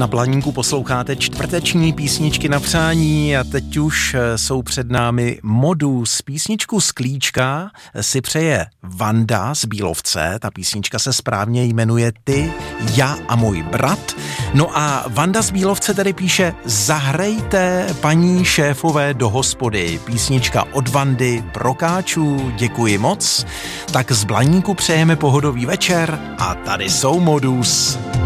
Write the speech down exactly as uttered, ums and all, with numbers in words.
Na Blaníku posloucháte čtvrteční písničky na přání a teď už jsou před námi Modus. Písničku Sklíčka si přeje Vanda z Bílovce. Ta písnička se správně jmenuje Ty, já a můj brat. No a Vanda z Bílovce tedy píše: zahrajte paní šéfové do hospody. Písnička od Vandy pro Káču. Děkuji moc. Tak z Blaníku přejeme pohodový večer a tady jsou Modus.